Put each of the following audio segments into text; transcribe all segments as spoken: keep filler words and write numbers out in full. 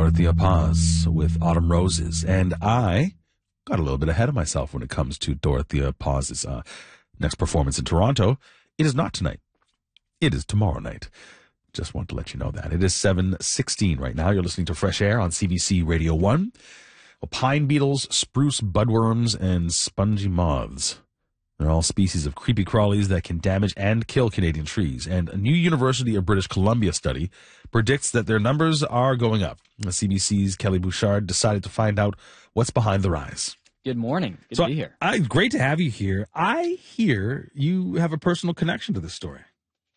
Dorothea Paz with Autumn Roses. And I got a little bit ahead of myself when it comes to Dorothea Paz's uh, next performance in Toronto. It is not tonight. It is tomorrow night. Just want to let you know that. It is seven sixteen right now. You're listening to Fresh Air on C B C Radio one. Well, pine beetles, spruce budworms, and spongy moths. They're all species of creepy crawlies that can damage and kill Canadian trees. And a new University of British Columbia study predicts that their numbers are going up. The C B C's Kelly Bouchard decided to find out what's behind the rise. Good morning. Good so to be here. I, great to have you here. I hear you have a personal connection to this story.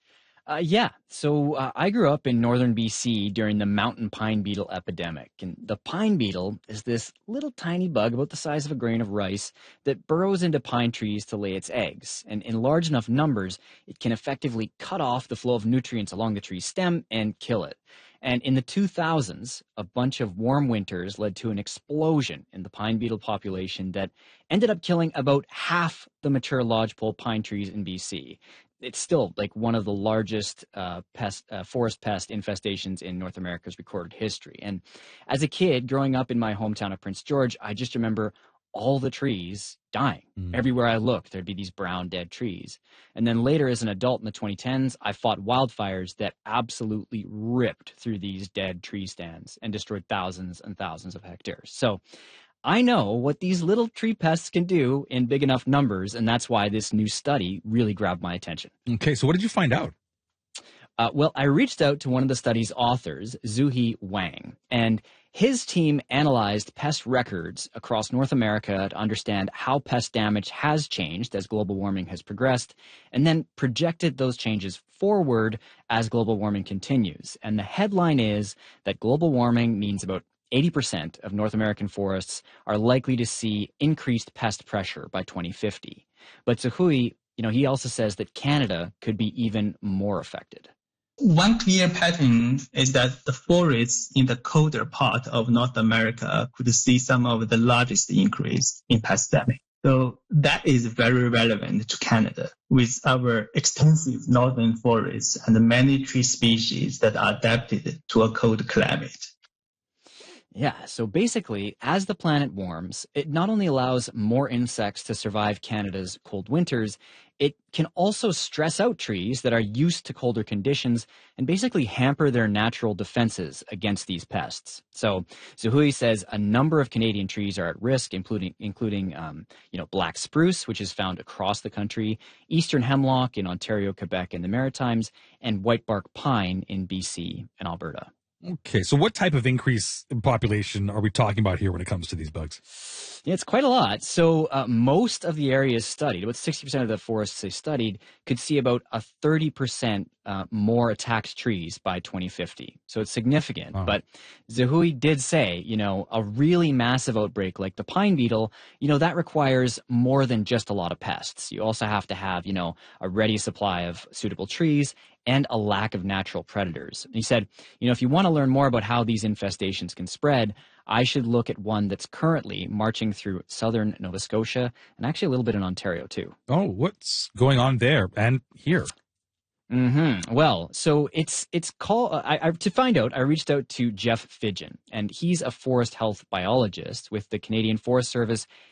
Uh, yeah. So uh, I grew up in northern B C during the mountain pine beetle epidemic. And the pine beetle is this little tiny bug about the size of a grain of rice that burrows into pine trees to lay its eggs. And in large enough numbers, it can effectively cut off the flow of nutrients along the tree's stem and kill it. And in the two thousands, a bunch of warm winters led to an explosion in the pine beetle population that ended up killing about half the mature lodgepole pine trees in B C. It's still like one of the largest uh, pest, uh, forest pest infestations in North America's recorded history. And as a kid growing up in my hometown of Prince George, I just remember all the trees dying. Mm. Everywhere I looked, there'd be these brown dead trees. And then later as an adult in the twenty tens, I fought wildfires that absolutely ripped through these dead tree stands and destroyed thousands and thousands of hectares. So I know what these little tree pests can do in big enough numbers, and that's why this new study really grabbed my attention. Okay, so what did you find out? Uh, well, I reached out to one of the study's authors, Zuhi Wang, and his team analyzed pest records across North America to understand how pest damage has changed as global warming has progressed, and then projected those changes forward as global warming continues. And the headline is that global warming means about eighty percent of North American forests are likely to see increased pest pressure by twenty fifty. But Zuhui, you know, he also says that Canada could be even more affected. One clear pattern is that the forests in the colder part of North America could see some of the largest increase in pest damage. So that is very relevant to Canada with our extensive northern forests and many tree species that are adapted to a cold climate. Yeah, so basically, as the planet warms, it not only allows more insects to survive Canada's cold winters, it can also stress out trees that are used to colder conditions and basically hamper their natural defenses against these pests. So Zuhui says a number of Canadian trees are at risk, including including um, you know, black spruce, which is found across the country, eastern hemlock in Ontario, Quebec, and the Maritimes, and whitebark pine in B C and Alberta. Okay, so what type of increase in population are we talking about here when it comes to these bugs? Yeah, it's quite a lot. So uh, most of the areas studied, about sixty percent of the forests they studied, could see about a thirty percent uh, more attacked trees by twenty fifty. So it's significant. Uh-huh. But Zuhui did say, you know, a really massive outbreak like the pine beetle, you know, that requires more than just a lot of pests. You also have to have, you know, a ready supply of suitable trees and a lack of natural predators. And he said, you know, if you want to learn more about how these infestations can spread, I should look at one that's currently marching through southern Nova Scotia and actually a little bit in Ontario too. Oh, what's going on there and here? Mm-hmm. Well, so it's it's called. I, I to find out, I reached out to Jeff Fidgen, and he's a forest health biologist with the Canadian Forest Service